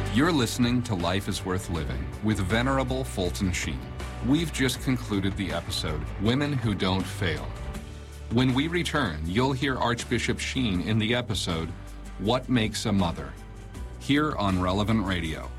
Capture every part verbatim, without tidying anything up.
You're listening to Life is Worth Living with Venerable Fulton Sheen. We've just concluded the episode, Women Who Don't Fail. When we return, you'll hear Archbishop Sheen in the episode, What Makes a Mother? Here on Relevant Radio.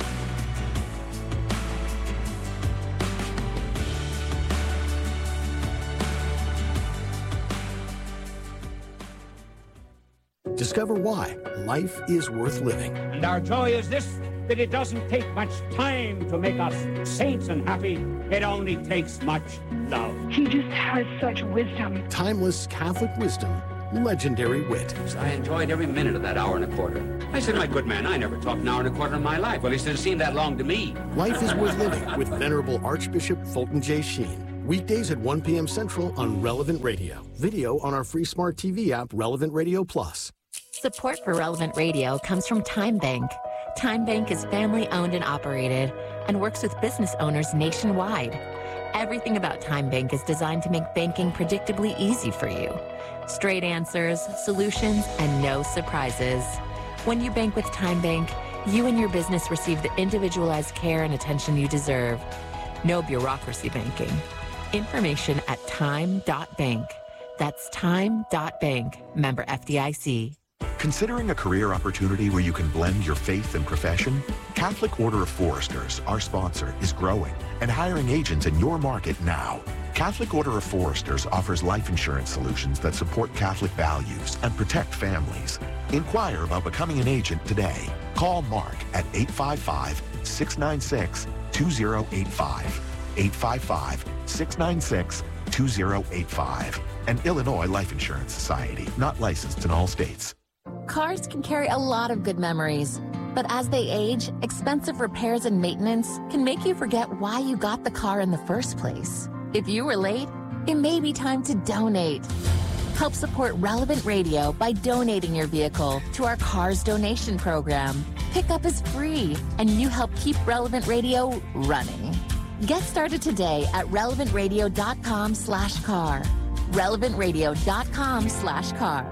Discover why life is worth living. And our joy is this, that it doesn't take much time to make us saints and happy. It only takes much love. He just has such wisdom. Timeless Catholic wisdom, legendary wit. I enjoyed every minute of that hour and a quarter. I said, my good man, I never talked an hour and a quarter in my life. Well, he said, it seemed that long to me. Life is Worth Living with Venerable Archbishop Fulton J. Sheen. Weekdays at one p.m. Central on Relevant Radio. Video on our free smart T V app, Relevant Radio Plus. Support for Relevant Radio comes from Time Bank. Time Bank is family-owned and operated and works with business owners nationwide. Everything about Time Bank is designed to make banking predictably easy for you. Straight answers, solutions, and no surprises. When you bank with Time Bank, you and your business receive the individualized care and attention you deserve. No bureaucracy banking. Information at time dot bank. That's time dot bank. Member F D I C. Considering a career opportunity where you can blend your faith and profession? Catholic Order of Foresters, our sponsor, is growing and hiring agents in your market now. Catholic Order of Foresters offers life insurance solutions that support Catholic values and protect families. Inquire about becoming an agent today. Call Mark at eight five five, six nine six, two zero eight five. eight five five, six nine six, two zero eight five. An Illinois Life Insurance Society, not licensed in all states. Cars can carry a lot of good memories, but as they age, expensive repairs and maintenance can make you forget why you got the car in the first place. If you were late, it may be time to donate. Help support Relevant Radio by donating your vehicle to our Cars Donation Program. Pickup is free, and you help keep Relevant Radio running. Get started today at relevant radio dot com slash car. relevant radio dot com slash car.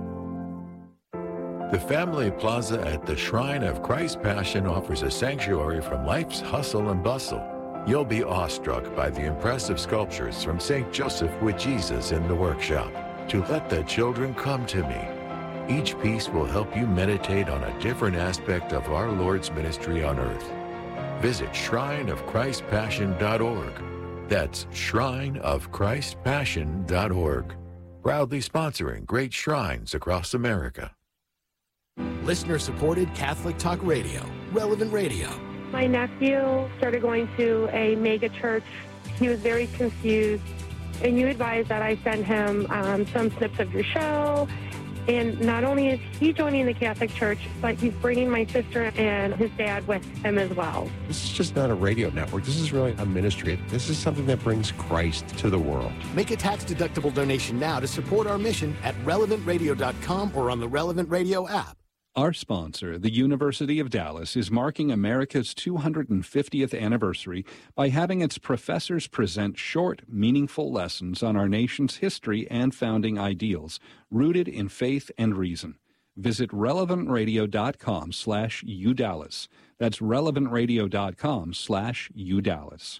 The Family Plaza at the Shrine of Christ's Passion offers a sanctuary from life's hustle and bustle. You'll be awestruck by the impressive sculptures from Saint Joseph with Jesus in the workshop. To Let the Children Come to Me. Each piece will help you meditate on a different aspect of our Lord's ministry on earth. Visit shrine of christ passion dot org. That's shrine of christ passion dot org. Proudly sponsoring great shrines across America. Listener-supported Catholic Talk Radio, Relevant Radio. My nephew started going to a mega church. He was very confused, and you advised that I send him um, some snips of your show. And not only is he joining the Catholic Church, but he's bringing my sister and his dad with him as well. This is just not a radio network. This is really a ministry. This is something that brings Christ to the world. Make a tax-deductible donation now to support our mission at relevant radio dot com or on the Relevant Radio app. Our sponsor, the University of Dallas, is marking America's two hundred fiftieth anniversary by having its professors present short, meaningful lessons on our nation's history and founding ideals, rooted in faith and reason. Visit relevant radio dot com slash U Dallas. That's relevant radio dot com slash U Dallas.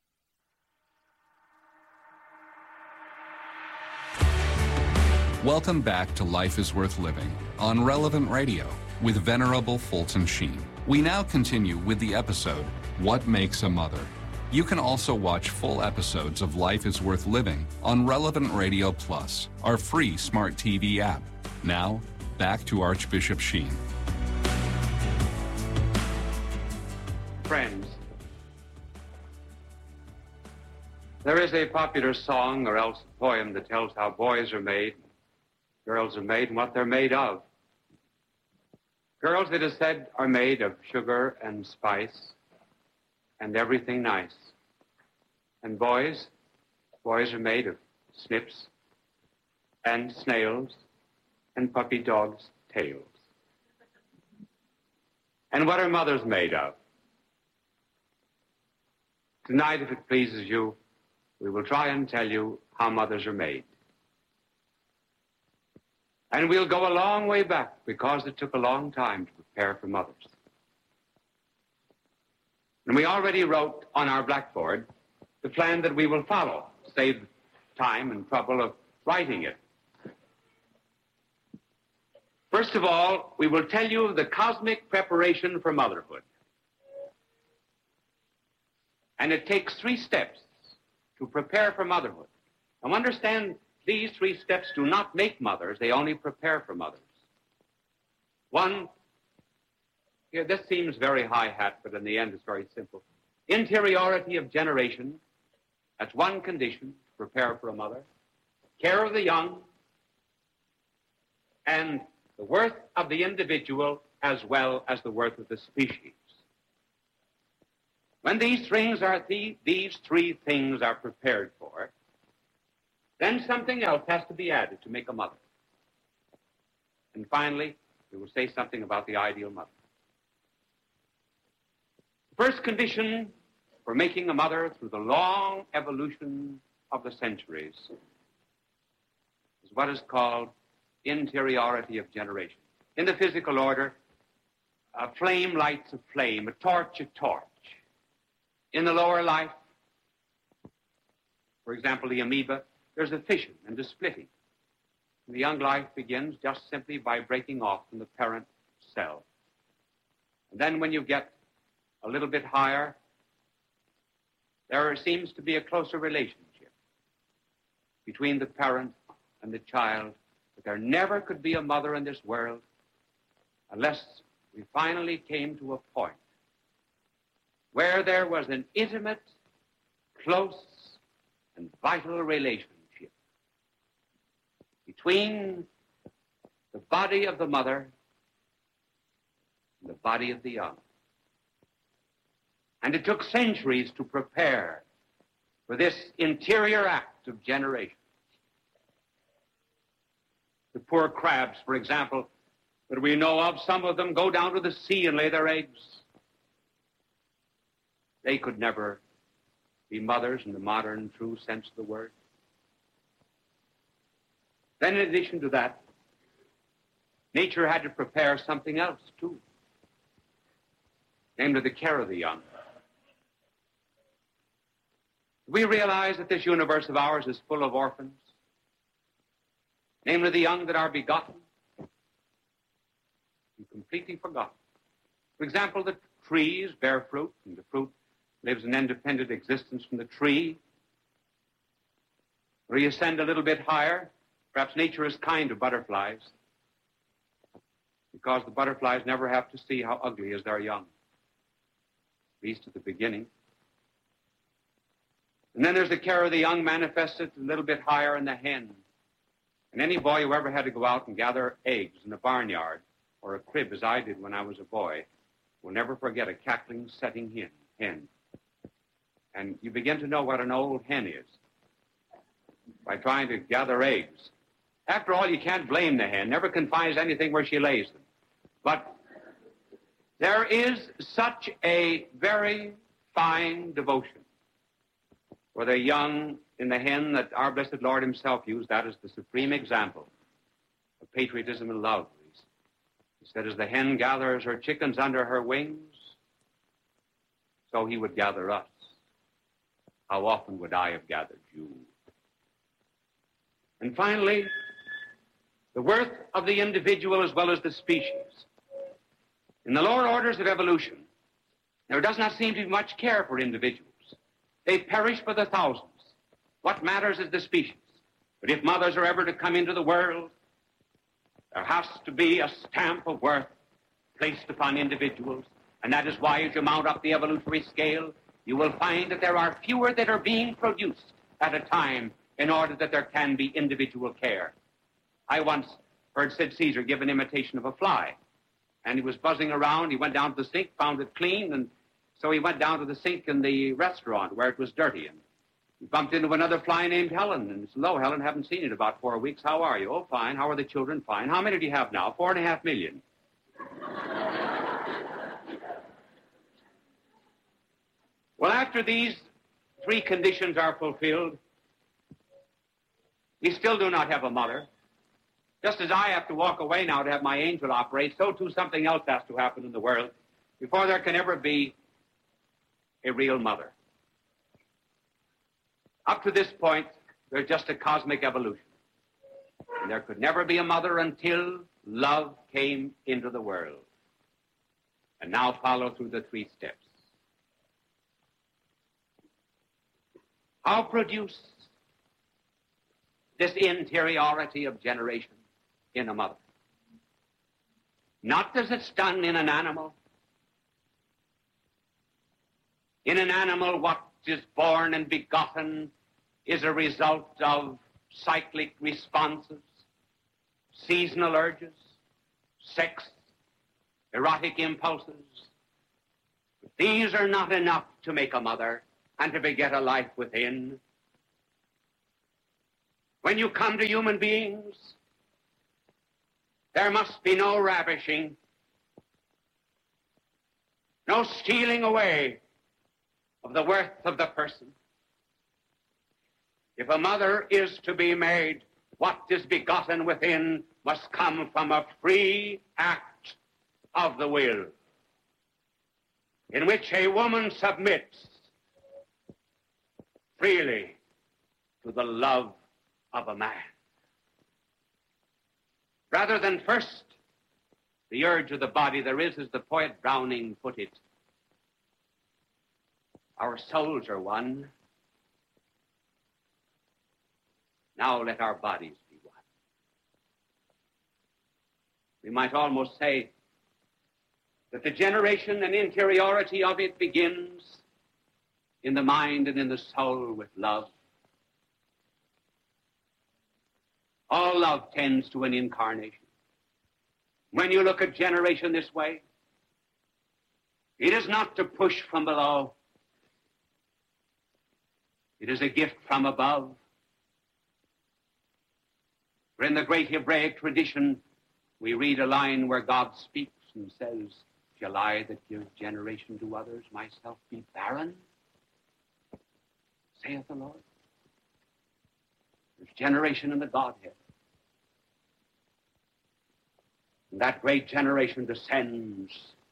Welcome back to Life is Worth Living on Relevant Radio with Venerable Fulton Sheen. We now continue with the episode, What Makes a Mother? You can also watch full episodes of Life is Worth Living on Relevant Radio Plus, our free smart T V app. Now, back to Archbishop Sheen. Friends, there is a popular song or else a poem that tells how boys are made, girls are made, and what they're made of. Girls, it is said, are made of sugar and spice and everything nice. And boys, boys are made of snips and snails and puppy dogs' tails. And what are mothers made of? Tonight, if it pleases you, we will try and tell you how mothers are made. And we'll go a long way back because it took a long time to prepare for mothers. And we already wrote on our blackboard the plan that we will follow, save time and trouble of writing it. First of all, we will tell you the cosmic preparation for motherhood. And it takes three steps to prepare for motherhood. Now understand, these three steps do not make mothers, they only prepare for mothers. One, here, this seems very high hat, but in the end it's very simple. Interiority of generation, that's one condition to prepare for a mother. Care of the young, and the worth of the individual as well as the worth of the species. When these things are the, these three things are prepared for, then something else has to be added to make a mother. And finally, we will say something about the ideal mother. The first condition for making a mother through the long evolution of the centuries is what is called interiority of generation. In the physical order, a flame lights a flame, a torch a torch. In the lower life, for example, the amoeba, there's a fission and a splitting. And the young life begins just simply by breaking off from the parent cell. And then when you get a little bit higher, there seems to be a closer relationship between the parent and the child. But there never could be a mother in this world unless we finally came to a point where there was an intimate, close, and vital relationship between the body of the mother and the body of the young. And it took centuries to prepare for this interior act of generation. The poor crabs, for example, that we know of, some of them go down to the sea and lay their eggs. They could never be mothers in the modern, true sense of the word. Then in addition to that, nature had to prepare something else, too, namely the care of the young. We realize that this universe of ours is full of orphans, namely the young that are begotten and completely forgotten. For example, the trees bear fruit, and the fruit lives an independent existence from the tree. Where you ascend a little bit higher, perhaps nature is kind to butterflies, because the butterflies never have to see how ugly is their young, at least at the beginning. And then there's the care of the young manifested a little bit higher in the hen. And any boy who ever had to go out and gather eggs in a barnyard or a crib, as I did when I was a boy, will never forget a cackling, setting hen. hen. And you begin to know what an old hen is by trying to gather eggs. After all, you can't blame the hen. Never confines anything where she lays them. But there is such a very fine devotion for the young in the hen that our blessed Lord himself used that as the supreme example of patriotism and love. He said, as the hen gathers her chickens under her wings, so he would gather us. How often would I have gathered you? And finally, the worth of the individual as well as the species. In the lower orders of evolution, there does not seem to be much care for individuals. They perish by the thousands. What matters is the species. But if mothers are ever to come into the world, there has to be a stamp of worth placed upon individuals. And that is why, as you mount up the evolutionary scale, you will find that there are fewer that are being produced at a time in order that there can be individual care. I once heard Sid Caesar give an imitation of a fly. And he was buzzing around. He went down to the sink, found it clean, and so he went down to the sink in the restaurant where it was dirty. And he bumped into another fly named Helen. And he said, hello, Helen, haven't seen you in about four weeks. How are you? Oh, fine. How are the children? Fine. How many do you have now? Four and a half million. Well, after these three conditions are fulfilled, we still do not have a mother. Just as I have to walk away now to have my angel operate, so too something else has to happen in the world before there can ever be a real mother. Up to this point, there's just a cosmic evolution. And there could never be a mother until love came into the world. And now follow through the three steps. How produce this interiority of generation in a mother? Not as it's done in an animal. In an animal, what is born and begotten is a result of cyclic responses, seasonal urges, sex, erotic impulses. But these are not enough to make a mother and to beget a life within. When you come to human beings, there must be no ravishing, no stealing away of the worth of the person. If a mother is to be made, what is begotten within must come from a free act of the will, in which a woman submits freely to the love of a man. Rather than first the urge of the body, there is, as the poet Browning put it, our souls are one. Now let our bodies be one. We might almost say that the generation and interiority of it begins in the mind and in the soul with love. All love tends to an incarnation. When you look at generation this way, it is not to push from below. It is a gift from above. For in the great Hebraic tradition, we read a line where God speaks and says, "Shall I that give generation to others myself be barren? Saith the Lord." There's generation in the Godhead. And that great generation descends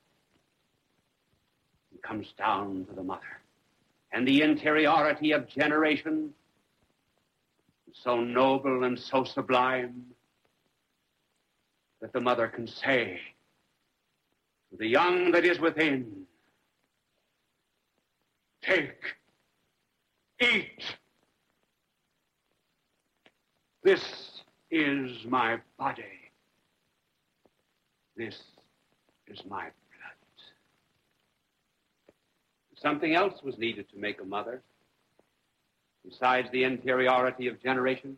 and comes down to the mother. And the interiority of generation is so noble and so sublime that the mother can say to the young that is within, "Take, eat. This is my body. This is my blood." Something else was needed to make a mother, besides the interiority of generation,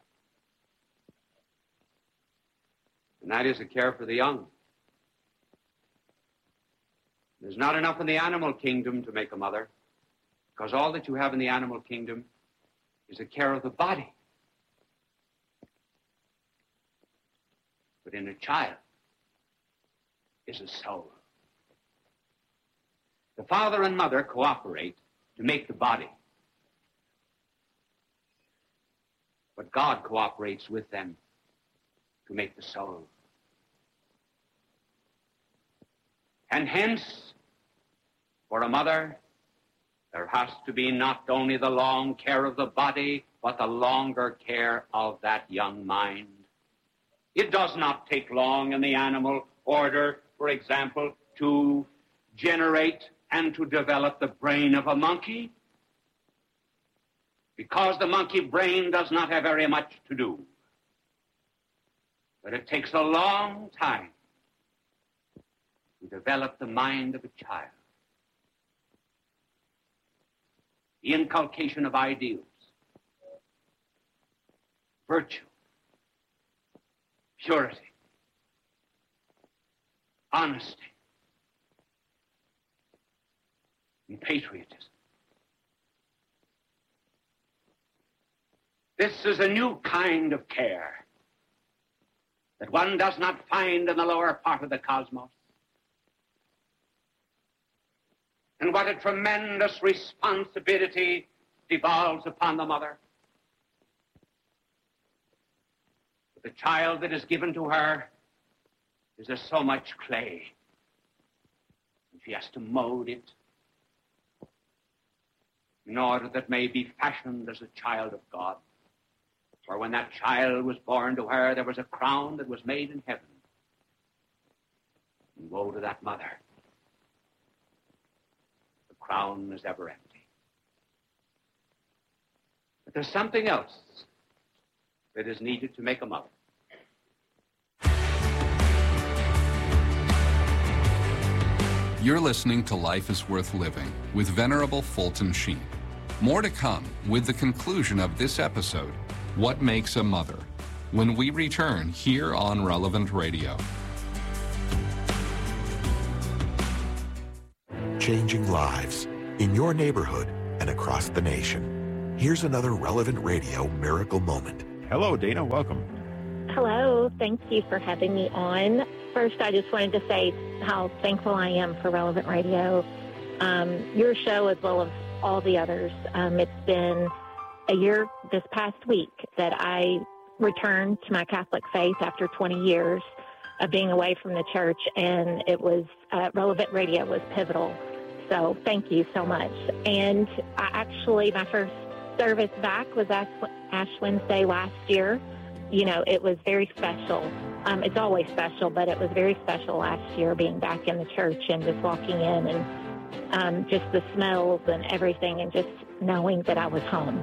and that is a care for the young. There's not enough in the animal kingdom to make a mother, because all that you have in the animal kingdom is a care of the body. But in a child is a soul. The father and mother cooperate to make the body. But God cooperates with them to make the soul. And hence, for a mother, there has to be not only the long care of the body, but the longer care of that young mind. It does not take long in the animal order, for example, to generate and to develop the brain of a monkey, because the monkey brain does not have very much to do. But it takes a long time to develop the mind of a child. The inculcation of ideals, virtue, purity, honesty, and patriotism. This is a new kind of care that one does not find in the lower part of the cosmos. And what a tremendous responsibility devolves upon the mother. The child that is given to her is as so much clay. And she has to mold it, in order that may be fashioned as a child of God. For when that child was born to her, there was a crown that was made in heaven. And woe to that mother. The crown is ever empty. But there's something else that is needed to make a mother. You're listening to Life is Worth Living with Venerable Fulton Sheen. More to come with the conclusion of this episode, What Makes a Mother, when we return here on Relevant Radio. Changing lives in your neighborhood and across the nation. Here's another Relevant Radio miracle moment. Hello, Dana. Welcome. Hello. Thank you for having me on. First, I just wanted to say how thankful I am for Relevant Radio, um, your show as well as all the others. Um, it's been a year this past week that I returned to my Catholic faith after twenty years of being away from the church, and it was uh, Relevant Radio was pivotal. So thank you so much. And I actually, my first service back was Ash, Ash Wednesday last year. You know, it was very special. Um, it's always special, but it was very special last year being back in the church and just walking in and um, just the smells and everything and just knowing that I was home.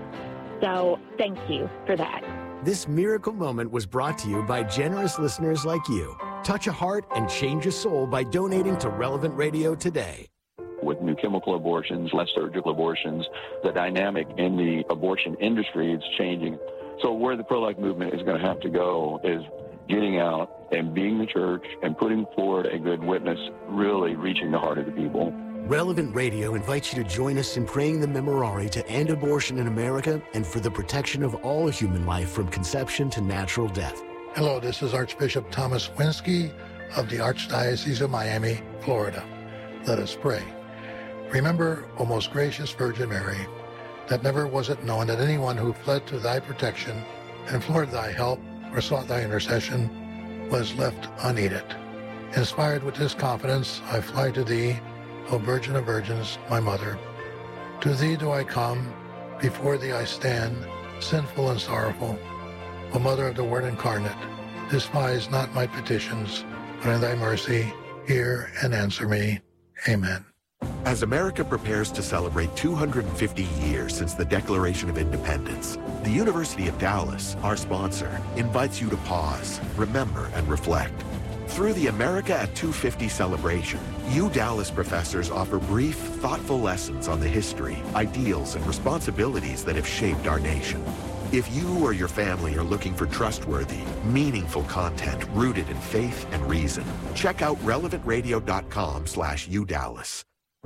So thank you for that. This miracle moment was brought to you by generous listeners like you. Touch a heart and change a soul by donating to Relevant Radio today. With new chemical abortions, less surgical abortions, the dynamic in the abortion industry is changing. So where the pro-life movement is going to have to go is getting out and being the church and putting forward a good witness, really reaching the heart of the people. Relevant Radio invites you to join us in praying the Memorare to end abortion in America and for the protection of all human life from conception to natural death. Hello, this is Archbishop Thomas Winsky of the Archdiocese of Miami, Florida. Let us pray. Remember, O most gracious Virgin Mary, that never was it known that anyone who fled to thy protection, implored thy help, or sought thy intercession, was left unaided. Inspired with this confidence, I fly to thee, O Virgin of Virgins, my Mother. To thee do I come, before thee I stand, sinful and sorrowful. O Mother of the Word incarnate, despise not my petitions, but in thy mercy, hear and answer me. Amen. As America prepares to celebrate two hundred fifty years since the Declaration of Independence, the University of Dallas, our sponsor, invites you to pause, remember, and reflect. Through the America at two fifty celebration, U Dallas professors offer brief, thoughtful lessons on the history, ideals, and responsibilities that have shaped our nation. If you or your family are looking for trustworthy, meaningful content rooted in faith and reason, check out relevant radio dot com slash U Dallas.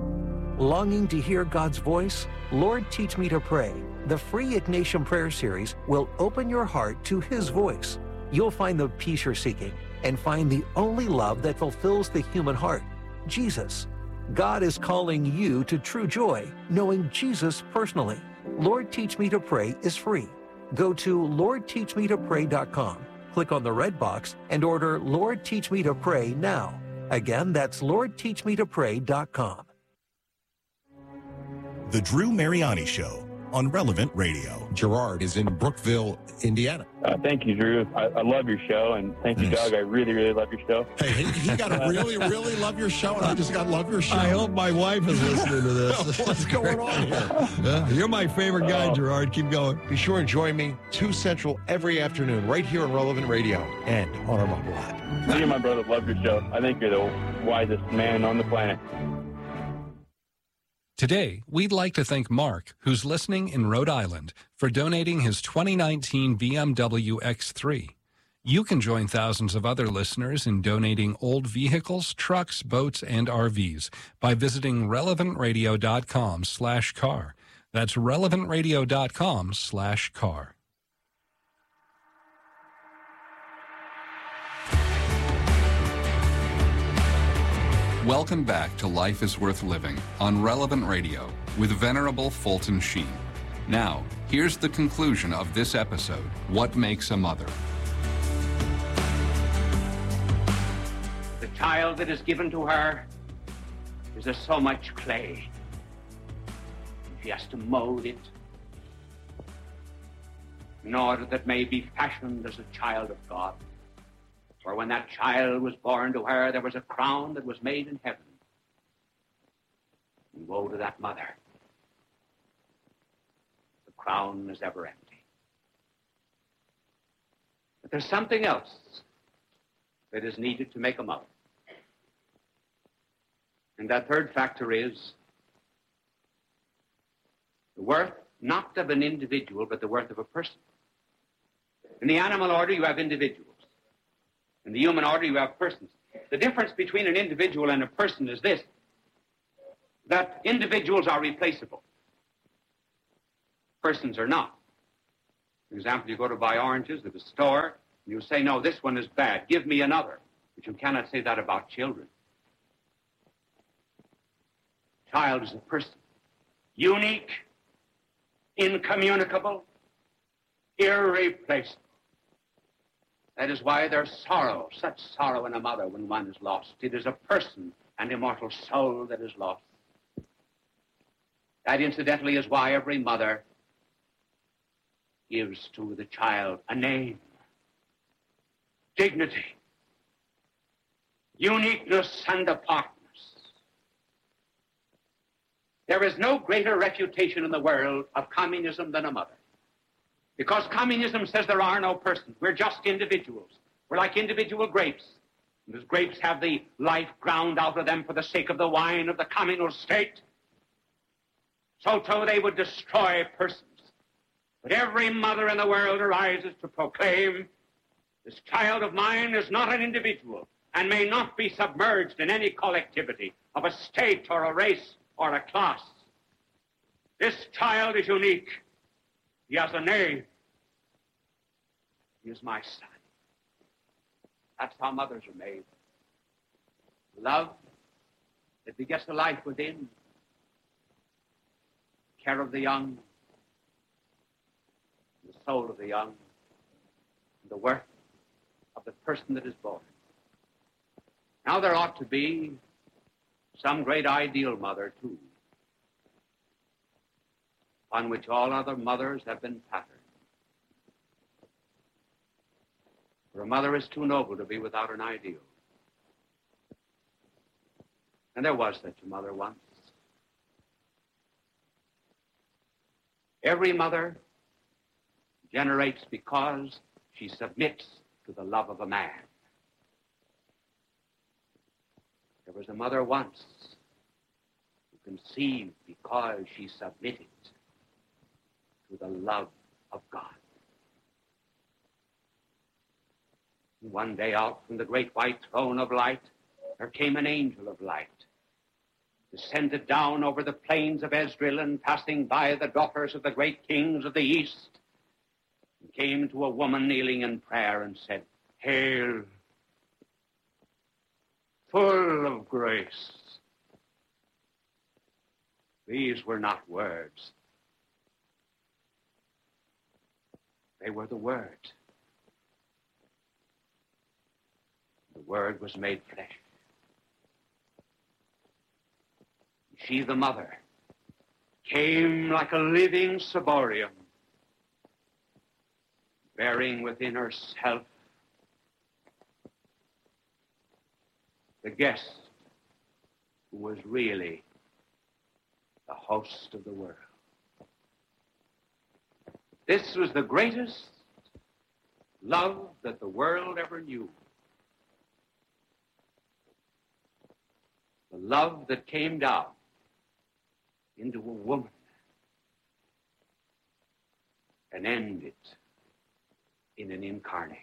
Longing to hear God's voice? Lord, Teach Me to Pray. The free Ignatian Prayer Series will open your heart to His voice. You'll find the peace you're seeking and find the only love that fulfills the human heart, Jesus. God is calling you to true joy, knowing Jesus personally. Lord, Teach Me to Pray is free. Go to lord teach me to pray dot com, click on the red box, and order Lord, Teach Me to Pray now. Again, that's lord teach me to pray dot com. The Drew Mariani Show on Relevant Radio. Gerard is in Brookville, Indiana. Uh, thank you, Drew. I, I love your show, and thank you, Yes. Doug. I really, really love your show. Hey, he, he got to really, really love your show, and I just got to love your show. I hope my wife is listening to this. What's going on here? Uh, you're my favorite guy, Oh. Gerard. Keep going. Be sure and join me two Central every afternoon right here on Relevant Radio and on our mobile app. Me and my brother love your show. I think you're the wisest man on the planet. Today, we'd like to thank Mark, who's listening in Rhode Island, for donating his twenty nineteen B M W X three. You can join thousands of other listeners in donating old vehicles, trucks, boats, and R Vs by visiting relevant radio dot com slash car. That's relevant radio dot com slash car. Welcome back to Life is Worth Living on Relevant Radio with Venerable Fulton Sheen. Now, here's the conclusion of this episode, What Makes a Mother? The child that is given to her is as so much clay. She has to mold it in order that it may be fashioned as a child of God. For when that child was born to her, there was a crown that was made in heaven. And woe to that mother. The crown is ever empty. But there's something else that is needed to make a mother. And that third factor is the worth not of an individual, but the worth of a person. In the animal order, you have individuals. In the human order, you have persons. The difference between an individual and a person is this, that individuals are replaceable. Persons are not. For example, you go to buy oranges at a store, and you say, no, this one is bad, give me another. But you cannot say that about children. Child is a person, unique, incommunicable, irreplaceable. That is why there's sorrow, such sorrow in a mother when one is lost. It is a person, an immortal soul that is lost. That, incidentally, is why every mother gives to the child a name, dignity, uniqueness, and apartness. There is no greater refutation in the world of communism than a mother. Because communism says there are no persons. We're just individuals. We're like individual grapes. And as grapes have the life ground out of them for the sake of the wine of the communal state, so too they would destroy persons. But every mother in the world arises to proclaim, this child of mine is not an individual and may not be submerged in any collectivity of a state or a race or a class. This child is unique. He has a name. He is my son. That's how mothers are made. Love that begets the life within. Care of the young. The soul of the young. And the worth of the person that is born. Now there ought to be some great ideal mother, too, on which all other mothers have been patterned. For a mother is too noble to be without an ideal. And there was such a mother once. Every mother generates because she submits to the love of a man. There was a mother once who conceived because she submitted to the love of God. One day out from the great white throne of light, there came an angel of light, descended down over the plains of Ezrael and passing by the daughters of the great kings of the east, and came to a woman kneeling in prayer and said, Hail, full of grace. These were not words. They were the Word. The Word was made flesh. She, the mother, came like a living ciborium, bearing within herself the guest who was really the host of the world. This was the greatest love that the world ever knew. The love that came down into a woman and ended in an incarnation.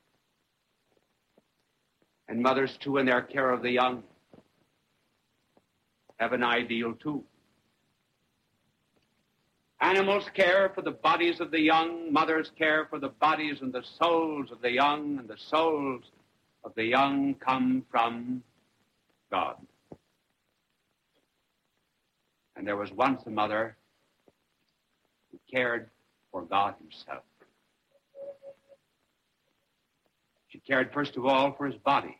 And mothers, too, in their care of the young, have an ideal, too. Animals care for the bodies of the young. Mothers care for the bodies and the souls of the young, and the souls of the young come from God. And there was once a mother who cared for God himself. She cared first of all for his body.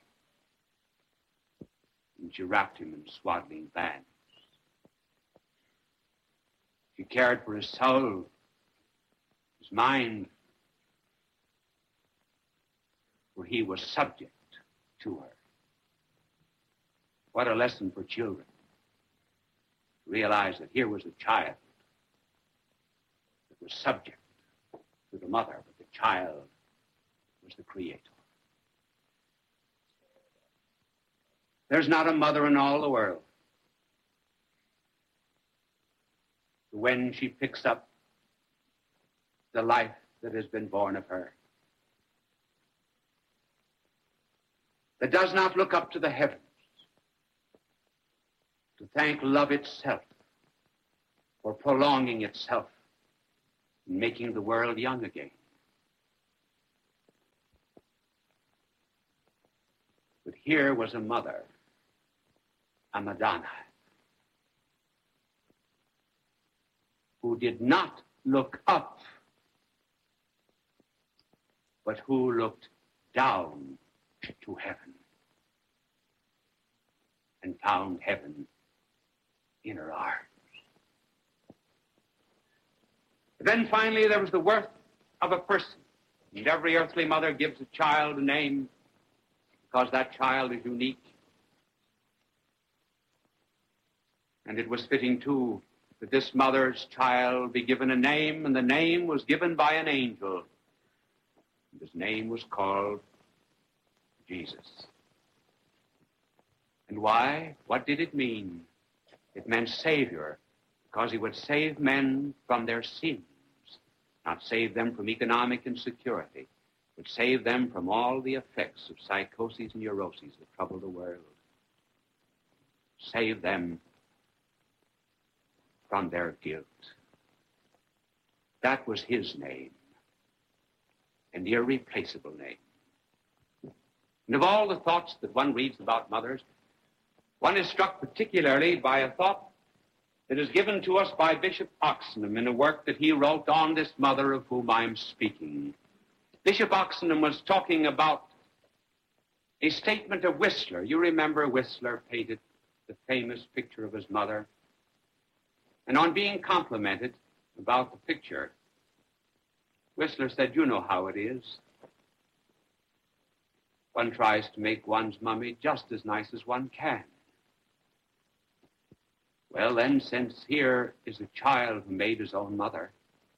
And she wrapped him in swaddling bands. She cared for his soul, his mind, for he was subject to her. What a lesson for children. Realize that here was a child that was subject to the mother, but the child was the creator. There's not a mother in all the world who, when she picks up the life that has been born of her, that does not look up to the heavens to thank love itself for prolonging itself and making the world young again. But here was a mother, a Madonna, who did not look up, but who looked down to heaven and found heaven in her arms. Then finally there was the worth of a person. And every earthly mother gives a child a name because that child is unique. And it was fitting, too, that this mother's child be given a name, and the name was given by an angel. And his name was called Jesus. And why? What did it mean? It meant Savior, because he would save men from their sins, not save them from economic insecurity, but save them from all the effects of psychoses and neuroses that trouble the world. Save them from their guilt. That was his name, an irreplaceable name. And of all the thoughts that one reads about mothers, one is struck particularly by a thought that is given to us by Bishop Oxenham in a work that he wrote on this mother of whom I am speaking. Bishop Oxenham was talking about a statement of Whistler. You remember Whistler painted the famous picture of his mother. And on being complimented about the picture, Whistler said, "You know how it is. One tries to make one's mummy just as nice as one can. Well, then, since here is a child who made his own mother,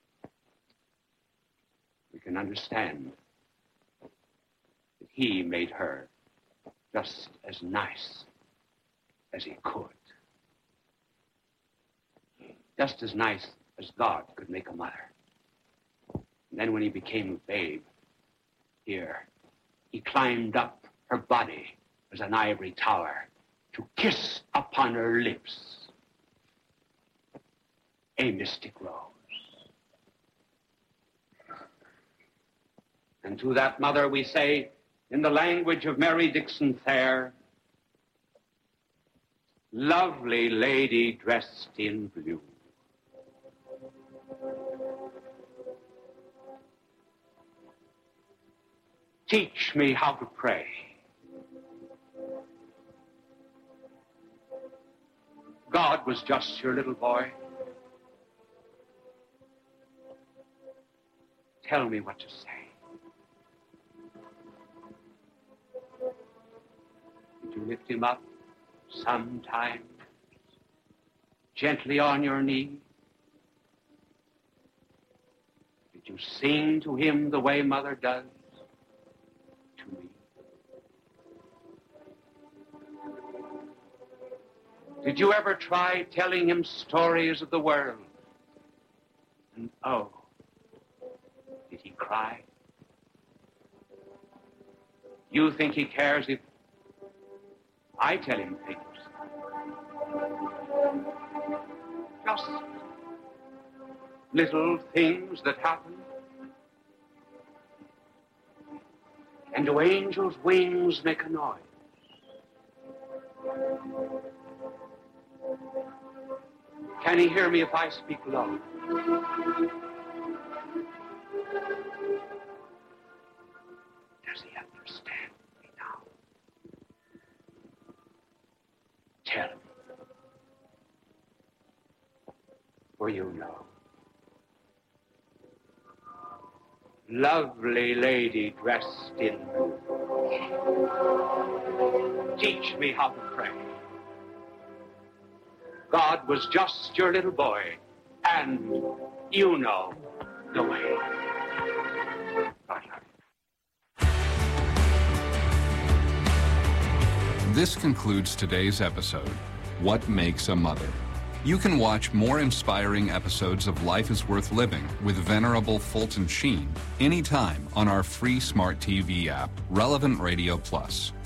we can understand that he made her just as nice as he could. Just as nice as God could make a mother. And then when he became a babe, here, he climbed up her body as an ivory tower to kiss upon her lips a mystic rose. And to that mother we say, in the language of Mary Dixon Thayer, lovely lady dressed in blue. Teach me how to pray. God was just your little boy. Tell me what to say. Did you lift him up sometimes, gently on your knee? Did you sing to him the way mother does to me? Did you ever try telling him stories of the world? And oh, did he cry? You think he cares if I tell him things? Just little things that happen. And do angels' wings make a noise? Can he hear me if I speak low? Does he understand me now? Tell me. for you know. Lovely lady dressed in blue, teach me how to pray. God was just your little boy, and you know the way. God love you. This concludes today's episode, What Makes a Mother? You can watch more inspiring episodes of Life is Worth Living with Venerable Fulton Sheen anytime on our free smart T V app, Relevant Radio Plus.